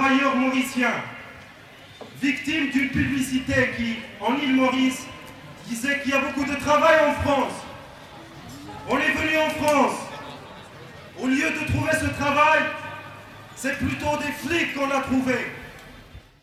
travailleurs mauriciens, victimes d'une publicité qui, en île Maurice, disait qu'il y a beaucoup de travail en France. On est venu en France. Au lieu de trouver ce travail, c'est plutôt des flics qu'on a trouvé.